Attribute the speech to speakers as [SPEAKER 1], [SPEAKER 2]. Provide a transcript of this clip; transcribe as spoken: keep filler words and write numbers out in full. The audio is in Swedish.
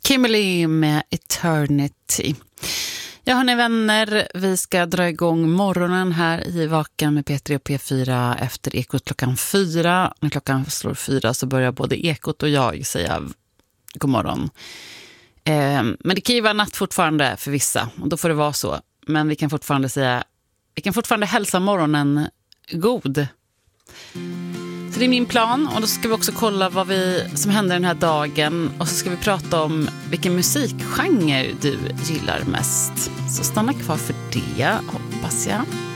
[SPEAKER 1] Kimberly med Eternity. Ja, hörni vänner, vi ska dra igång morgonen här i Vaken med P tre och P fyra efter Ekot klockan fyra. När klockan slår fyra så börjar både Ekot och jag säga god morgon. Eh, men det kan ju vara natt fortfarande för vissa, och då får det vara så. Men vi kan fortfarande säga, vi kan fortfarande hälsa morgonen god. Så det är min plan, och då ska vi också kolla vad vi, som händer den här dagen. Och så ska vi prata om vilken musikgenre du gillar mest. Så stanna kvar för det, hoppas jag.